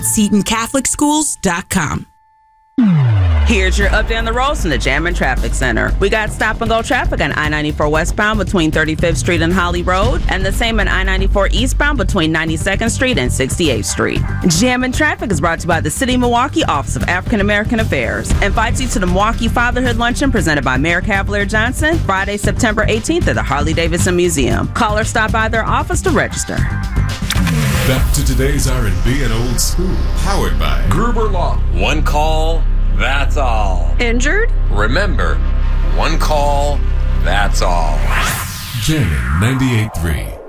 SeatonCatholicSchools.com. Here's your update on the roads from the Jammin' Traffic Center. We got stop-and-go traffic on I-94 westbound between 35th Street and Holly Road, and the same on I-94 eastbound between 92nd Street and 68th Street. Jammin' Traffic is brought to you by the City of Milwaukee Office of African American Affairs. Invites you to the Milwaukee Fatherhood Luncheon presented by Mayor Cavalier Johnson, Friday, September 18th at the Harley-Davidson Museum. Call or stop by their office to register. Back to today's R&B and old school, powered by Gruber Law. One call, that's all. Injured? Remember, one call, that's all. Jammin' 98.3.